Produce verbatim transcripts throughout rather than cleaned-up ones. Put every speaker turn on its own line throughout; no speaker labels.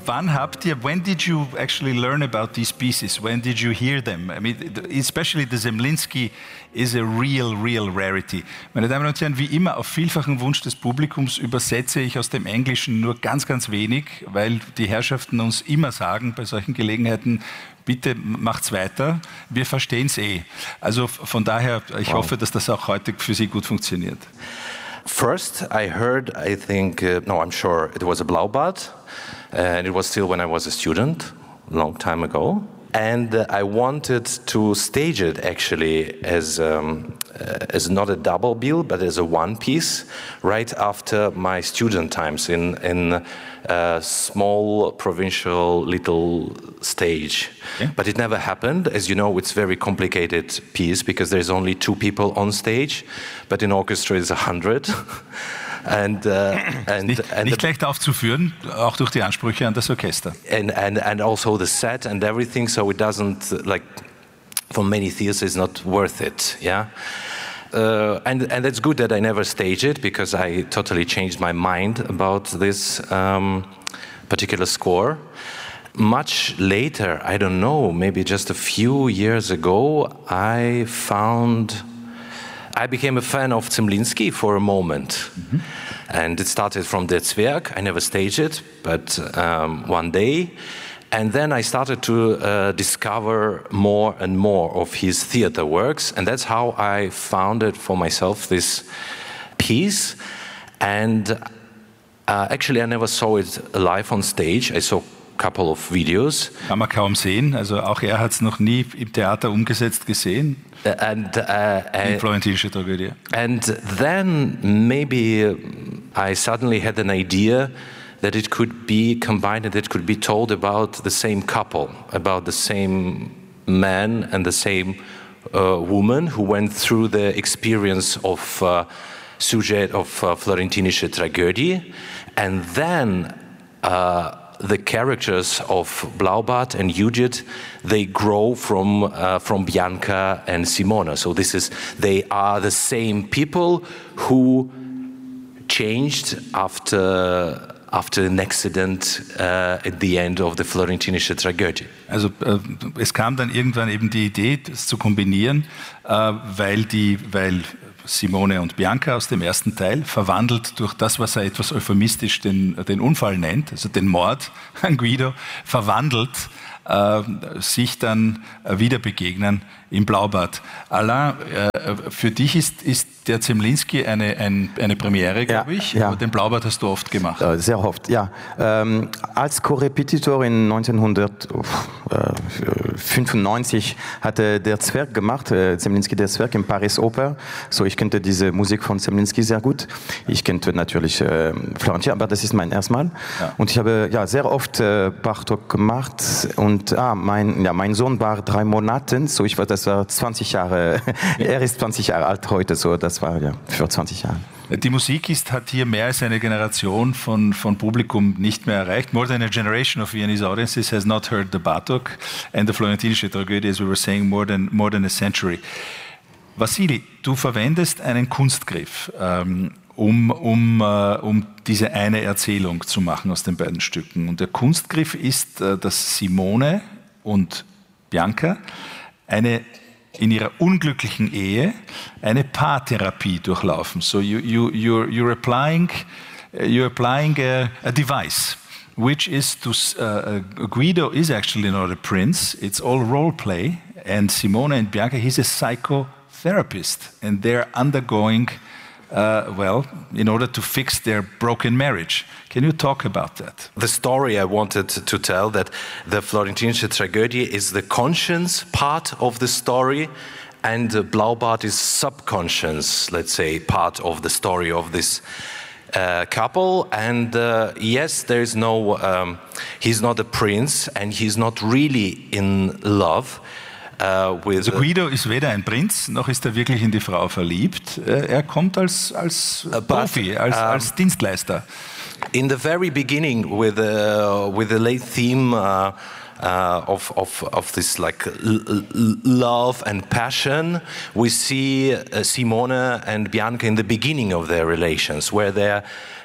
Wann habt ihr, when did you actually learn about these pieces? When did you hear them? I mean, especially the Zemlinsky is a real, real rarity. Meine Damen und Herren, wie immer, auf vielfachen Wunsch des Publikums übersetze ich aus dem Englischen nur ganz, ganz wenig, weil die Herrschaften uns immer sagen, bei solchen Gelegenheiten, bitte macht's weiter, wir verstehen es eh. Also von daher, ich wow. hoffe, dass das auch heute für Sie gut funktioniert.
First, I heard, I think, uh, no, I'm sure it was a Blaubart. And it was still when I was a student, a long time ago. And uh, I wanted to stage it actually as um, uh, as not a double bill, but as a one piece, right after my student times in in a small provincial little stage. Okay. But it never happened. As you know, it's a very complicated piece because there's only two people on stage, but in orchestra it's a hundred. And, uh, and,
nicht,
and
nicht leicht aufzuführen, auch durch die Ansprüche an das Orchester.
And, and, and also the set and everything, so it doesn't, like, for many theaters, it's not worth it, yeah? Uh, and, and it's good that I never stage it, because I totally changed my mind about this um, particular score. Much later, I don't know, maybe just a few years ago, I found... I became a fan of Zemlinsky for a moment. Mm-hmm. And it started from Der Zwerg. I never staged it, but um, one day. And then I started to uh, discover more and more of his theater works. And that's how I founded for myself this piece. And uh, actually, I never saw it live on stage. I saw couple of videos.
Kann man kaum sehen, also auch er hat es noch nie im Theater umgesetzt gesehen.
And, uh,
Die florentinische Tragödie.
And then maybe I suddenly had an idea that it could be combined and it could be told about the same couple, about the same man and the same uh, woman who went through the experience of uh, sujet of uh, florentinische Tragödie, and then uh, the characters of Blaubart and Judith, they grow from uh, from Bianca and Simona. So this is, they are the same people who changed after after an accident uh, at the end of the florentinische Tragödie.
Also äh, es kam dann irgendwann eben die Idee, das zu kombinieren, äh, weil die, weil Simone und Bianca aus dem ersten Teil, verwandelt durch das, was er etwas euphemistisch den, den Unfall nennt, also den Mord an Guido, verwandelt, äh, sich dann äh, wieder begegnen im Blaubart. Alain, äh, für dich ist, ist der Zemlinsky eine, ein, eine Premiere, glaube
ja,
ich.
Ja.
Aber den Blaubart hast du oft gemacht.
Sehr oft, ja. Ähm, als Korrepetitor in neunzehnhundertfünfundneunzig hatte der Zwerg gemacht, äh, Zemlinsky der Zwerg in Paris Oper. So, ich kannte diese Musik von Zemlinsky sehr gut. Ich kannte natürlich äh, Florentin, aber das ist mein erstes Mal. Ja. Und ich habe ja sehr oft äh, Bartók gemacht. Und ah, mein, ja, mein Sohn war drei Monate, so ich war, das war zwanzig Jahre. Er ist zwanzig Jahre alt heute, so das war ja für zwanzig Jahre.
Die Musik ist, hat hier mehr als eine Generation von, von Publikum nicht mehr erreicht. More than a generation of Viennese audiences has not heard the Bartók and the Florentinische Tragödie, as we were saying, more than, more than a century. Vassili, du verwendest einen Kunstgriff, ähm, um, um, äh, um diese eine Erzählung zu machen aus den beiden Stücken. Und der Kunstgriff ist, äh, dass Simone und Bianca eine in ihrer unglücklichen Ehe eine Paartherapie durchlaufen. So you, you, you're, you're applying, you're applying a, a device, which is to, uh, Guido is actually not a prince, it's all role play, and Simone and Bianca, he's a psychotherapist, and they're undergoing, uh, well, in order to fix their broken marriage. Can you talk about that?
The story I wanted to tell, that the Florentinische Tragödie is the conscious part of the story, and uh, Blaubart is subconscious, let's say, part of the story of this uh, couple. And uh, yes, there is no, um, he's not a prince, and he's not really in love. Uh, with
also Guido ist weder ein Prinz, noch ist er wirklich in die Frau verliebt. Er kommt als, als uh, Profi, als, um, als Dienstleister.
In the very beginning, with uh, with the late theme uh, uh, of of of this like l- l- love and passion, we see uh, Simone and Bianca in the beginning of their relations, where they're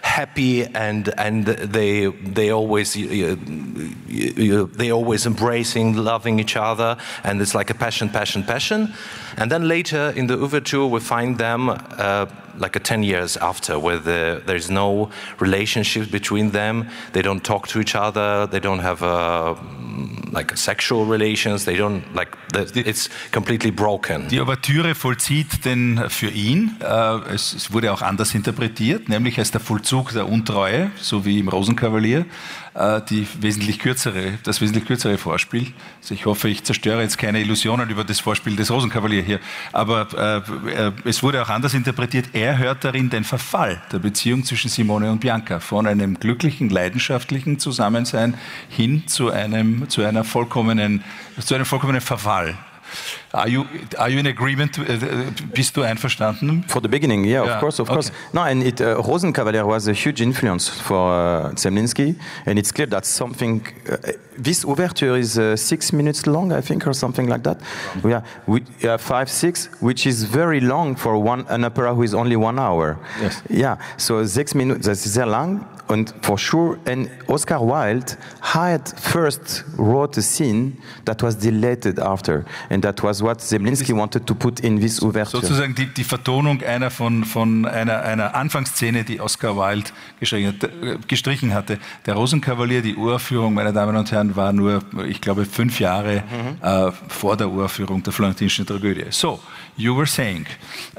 happy and and they they always you, you, they always embracing, loving each other, and it's like a passion, passion, passion. And then later in the overture we find them uh, like a ten years after, where the, there's no relationship between them. They don't talk to each other. They don't have a, like a sexual relations. They don't like it's completely broken.
Die Ouvertüre vollzieht denn für ihn. Äh, es, es wurde auch anders interpretiert, nämlich als der Vollzug der Untreue, so wie im Rosenkavalier. Äh, die wesentlich kürzere, das wesentlich kürzere Vorspiel. Also ich hoffe, ich zerstöre jetzt keine Illusionen über das Vorspiel des Rosenkavalier hier. Aber äh, äh, es wurde auch anders interpretiert. Er hört darin den Verfall der Beziehung zwischen Simone und Bianca von einem glücklichen, leidenschaftlichen Zusammensein hin zu einem, zu einer vollkommenen, zu einem vollkommenen Verfall. Are you are you in agreement? Bist du einverstanden?
For the beginning, yeah, yeah. of course, of okay. course. No, and it, uh, Rosenkavalier was a huge influence for uh, Zemlinsky, and it's clear that something. Uh, this overture is uh, six minutes long, I think, or something like that. Right. Yeah, we, uh, five, six, which is very long for one an opera who is only one hour.
Yes.
Yeah, so six minutes. That's sehr lang. And for sure, and Oscar Wilde had first wrote a scene that was deleted after, and that was what Zemlinsky wanted to put in this Ouverture.
Sozusagen die, die Vertonung einer von, von einer, einer Anfangsszene, die Oscar Wilde gestrichen hatte. Der Rosenkavalier, die Uraufführung, meine Damen und Herren, war nur, ich glaube, fünf Jahre mhm. äh, vor der Uraufführung der Florentinischen Tragödie. So, you were saying.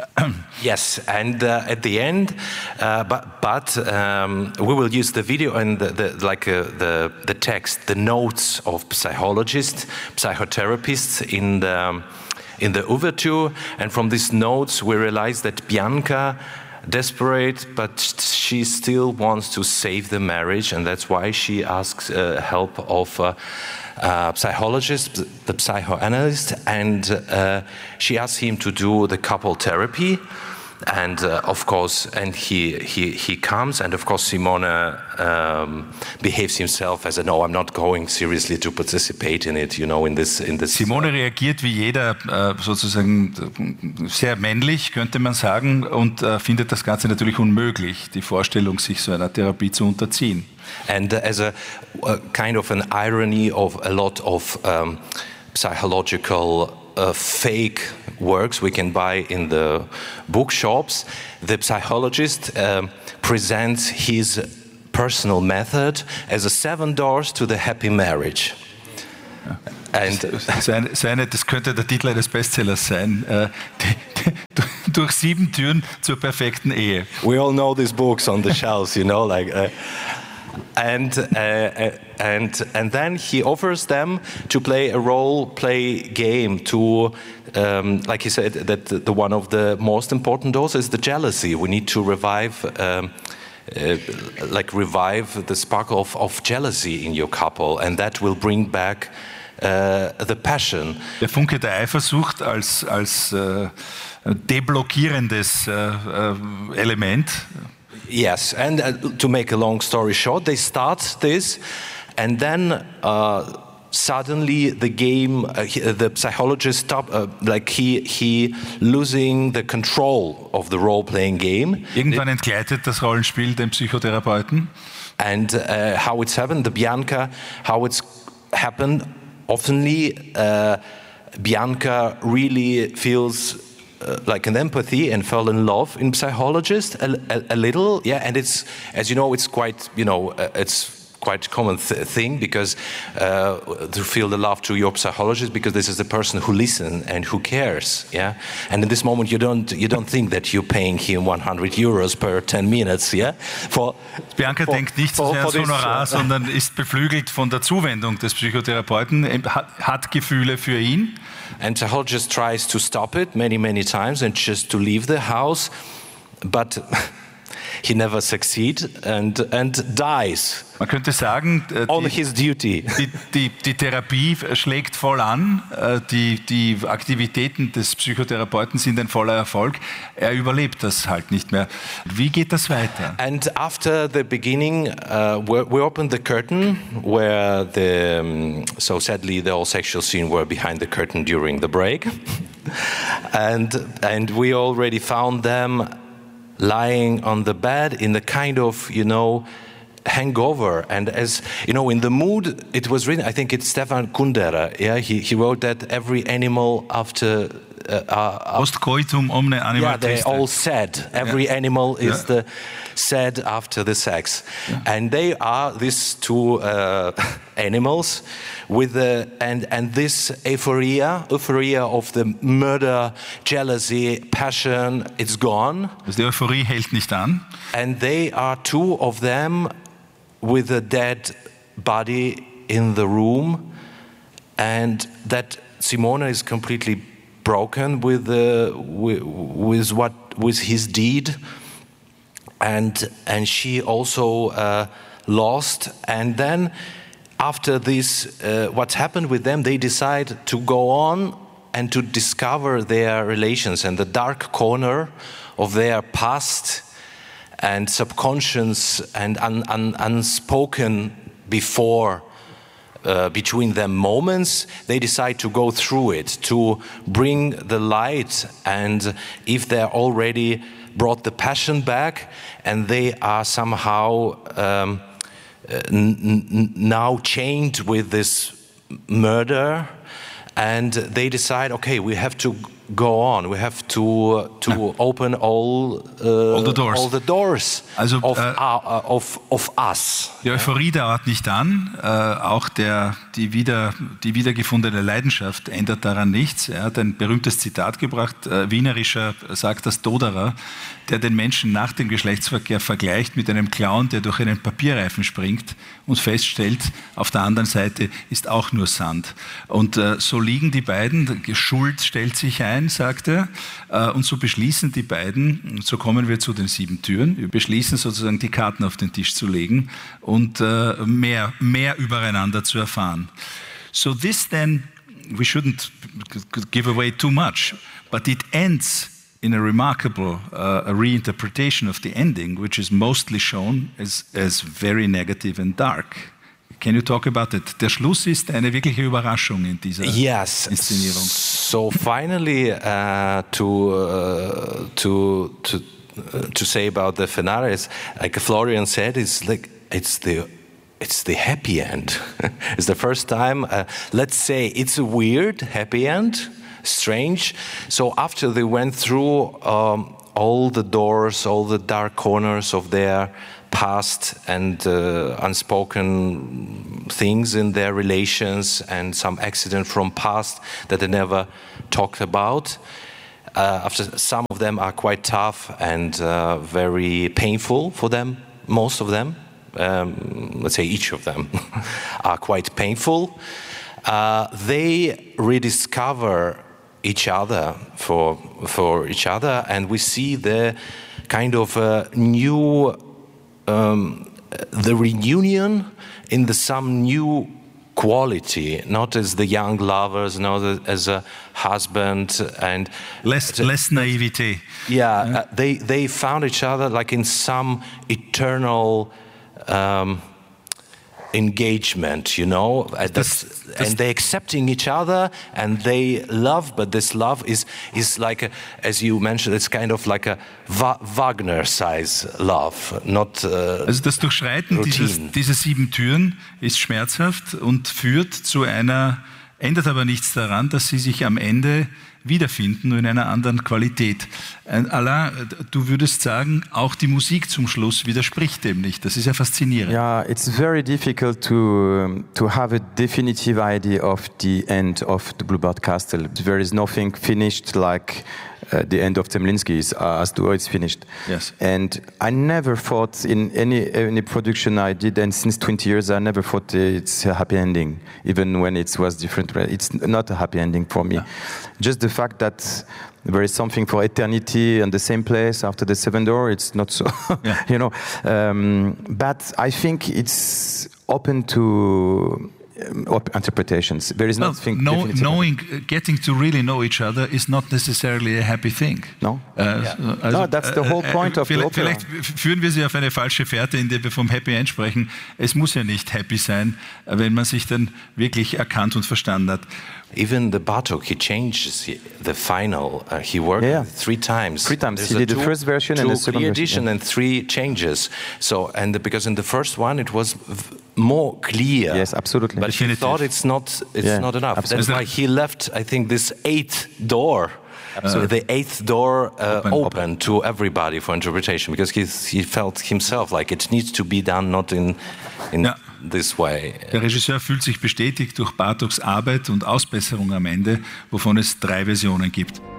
Yes, and uh, at the end, uh, but, but um, we will use the video and the, the, like uh, the, the text, the notes of psychologists, psychotherapists in the, in the overture, and from these notes we realize that Bianca, desperate, but she still wants to save the marriage, and that's why she asks uh, help of uh, uh, psychologist, the psychoanalyst, and uh, she asks him to do the couple therapy. And uh, of course, and he, he, he comes, and of course Simone um, behaves himself as a no, I'm not going seriously to participate in it, you know, in this, in this.
Simone reagiert wie jeder äh, sozusagen sehr männlich, könnte man sagen, und äh, findet das Ganze natürlich unmöglich, die Vorstellung, sich so einer Therapie zu unterziehen.
And uh, as a, a kind of an irony of a lot of um, psychological uh, fake works we can buy in the bookshops, the psychologist um, presents his personal method as a seven doors to the happy marriage.
And seine, seine, das könnte der Titel eines Bestsellers sein. Äh, die, die, durch sieben Türen zur perfekten Ehe.
We all know these books on the shelves, you know, like. Uh, And uh, and and then he offers them to play a role-play game to, um, like he said, that the, the one of the most important doors is the jealousy. We need to revive, um, uh, like revive the spark of, of jealousy in your couple, and that will bring back uh, the passion.
Der Funke der Eifersucht als als äh, deblockierendes äh, Element.
Yes, and uh, to make a long story short, they start this, and then uh, suddenly the game, uh, he, uh, the psychologist stop, uh, like he he losing the control of the role-playing game.
Irgendwann entgleitet das Rollenspiel dem Psychotherapeuten.
And uh, how it's happened, the Bianca, how it's happened. Oftenly, uh, Bianca really feels. Uh, like an empathy and fell in love in psychologist a, a, a little, yeah. And it's, as you know, it's quite, you know, uh, it's quite common th- thing because uh, to feel the love to your psychologist because this is the person who listens and who cares, yeah. And in this moment, you don't you don't think that you're paying him one hundred euros per ten minutes, yeah. For
Bianca for, denkt nicht so sehr ans Honorar, this, uh, sondern ist beflügelt von der Zuwendung des Psychotherapeuten, hat, hat Gefühle für ihn.
And psychologist tries to stop it many, many times and just to leave the house, but he never succeeds and and dies.
Man könnte sagen,
die, on his duty.
Die, die, die Therapie schlägt voll an, die, die Aktivitäten des Psychotherapeuten sind ein voller Erfolg. Er überlebt das halt nicht mehr. Wie geht das weiter?
And after the beginning, uh, we, we opened the curtain, where the um, so sadly the all sexual scene were behind the curtain during the break, and and we already found them lying on the bed in the kind of, you know, hangover. And as you know, in the mood, it was written, I think it's Stefan Kundera, yeah, he, he wrote that every animal after uh, uh,
Post coitum omne anima
yeah, they
triste.
all sad. Every
yeah.
animal is
yeah.
the sad after the sex.
Yeah.
And they are these two uh, animals with the and and this euphoria, euphoria of the murder, jealousy, passion, it's gone.
Also die Euphorie hält nicht an.
And they are two of them with a dead body in the room, and that Simone is completely broken with the with, with what with his deed, and and she also uh, lost. And then after this, uh, what's happened with them? They decide to go on and to discover their relations and the dark corner of their past and subconscious and un, un, unspoken before uh, between them moments. They decide to go through it, to bring the light, and if they're already brought the passion back and they are somehow um, uh, n- n- now chained with this murder, and they decide, okay, we have to go on. We have to uh, to ja. open all uh,
all the doors,
all the doors
also,
of,
äh,
uh, of, of us.
Die Euphorie dauert nicht an. Äh, auch der, die, wieder, die wiedergefundene Leidenschaft ändert daran nichts. Er hat ein berühmtes Zitat gebracht. Äh, Wienerischer sagt das Doderer, der den Menschen nach dem Geschlechtsverkehr vergleicht mit einem Clown, der durch einen Papierreifen springt und feststellt, auf der anderen Seite ist auch nur Sand. Und äh, so liegen die beiden, Schuld stellt sich ein, sagt er, äh, und so beschließen die beiden, so kommen wir zu den sieben Türen, wir beschließen sozusagen die Karten auf den Tisch zu legen und äh, mehr, mehr übereinander zu erfahren. So this then, we shouldn't give away too much, but it ends in a remarkable uh, a reinterpretation of the ending, which is mostly shown as, as very negative and dark. Can you talk about it? Der Schluss ist eine wirkliche Überraschung in dieser
yes.
Inszenierung.
So finally, uh, to uh, to to uh, to say about the finale, is, like Florian said, it's like it's the it's the happy end. It's the first time. Uh, let's say it's a weird happy end. Strange. So after they went through um, all the doors, all the dark corners of their past and uh, unspoken things in their relations and some accident from past that they never talked about, uh, after some of them are quite tough and uh, very painful for them, most of them, um, let's say each of them are quite painful, uh, they rediscover each other for for each other, and we see the kind of uh, new um, the reunion in the some new quality, not as the young lovers, not as a husband and
less less naivete.
Yeah, yeah. Uh, they they found each other like in some eternal um, engagement, you know, that's, that's, and they accepting each other and they love, but this love is is like a, as you mentioned, it's kind of like a Va- Wagner size love, not uh,
also das Durchschreiten dieses, dieser sieben Türen ist schmerzhaft und führt zu einer, ändert aber nichts daran, dass sie sich am Ende wiederfinden, nur in einer anderen Qualität. Alain, du würdest sagen, auch die Musik zum Schluss widerspricht dem nicht. Das ist ja faszinierend.
Yeah, it's very difficult to to have a definitive idea of the end of the Bluebird Castle. There is nothing finished like uh, the end of Zemlinsky is, uh, as though it's finished.
Yes.
And I never thought in any any production I did, and since twenty years, I never thought it's a happy ending, even when it was different. It's not a happy ending for me. Yeah. Just the fact that there is something for eternity in the same place after the seventh door, it's not so, yeah. you know. Um, but I think it's open to interpretations. There is
well,
nothing.
know, knowing, uh, getting to really know each other is not necessarily a happy thing.
No.
Uh,
yeah. Also, no, that's the whole point uh, of the opera.
Vielleicht führen wir Sie auf eine falsche Fährte, indem wir vom Happy End sprechen. Es muss ja nicht happy sein, wenn man sich dann wirklich erkannt und verstanden hat.
Even the Bartók, he changes the final. Uh, he worked yeah, yeah. three times.
Three times.
There's
he did
two,
the first version and the second
version.
edition,
yeah. and three changes. So, and the, because in the first one it was v more clear.
Yes, absolutely.
But he thought it's not. It's yeah, not enough. Absolutely. That's why he left. I think this eighth door. Uh, so the eighth door uh, open, open, open to everybody for interpretation, because he he felt himself like it needs to be done not in in. Ja. This way.
Der Regisseur fühlt sich bestätigt durch Bartóks Arbeit und Ausbesserung am Ende, wovon es drei Versionen gibt.